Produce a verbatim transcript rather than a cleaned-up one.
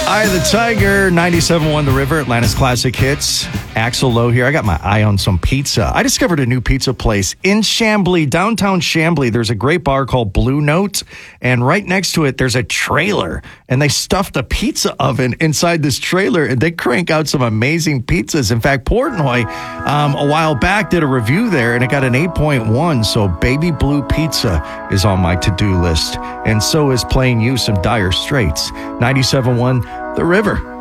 Eye of the Tiger, ninety-seven point one The River, Atlanta's Classic Hits. Axel Lowe here. I got my eye on some pizza. I discovered a new pizza place in Chamblee, downtown Chamblee. There's a great bar called Blue Note, and right next to it, there's a trailer, and they stuffed a pizza oven inside this trailer, and they crank out some amazing pizzas. In fact, Portnoy, um, a while back, did a review there, and it got an eight point one, so Baby Blue Pizza is on my to-do list, and so is playing you some Dire Straits. ninety-seven point one The River.